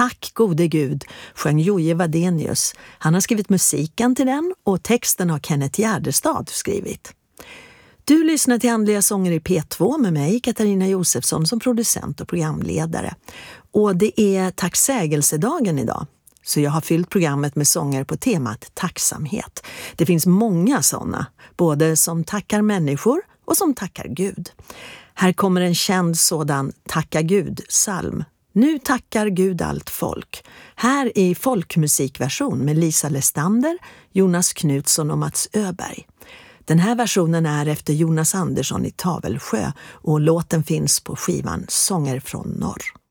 Tack gode Gud, sjöng Jojje Wadenius. Han har skrivit musiken till den och texten har Kenneth Gärdestad skrivit. Du lyssnar till Andliga sånger i P2 med mig, Katarina Josefsson, som producent och programledare. Och det är tacksägelsedagen idag. Så jag har fyllt programmet med sånger på temat tacksamhet. Det finns många sådana, både som tackar människor och som tackar Gud. Här kommer en känd sådan Tacka Gud-psalm. Nu tackar Gud allt folk. Här i folkmusikversion med Lisa Lestander, Jonas Knutsson och Mats Öberg. Den här versionen är efter Jonas Andersson i Tavelsjö och låten finns på skivan Sånger från norr.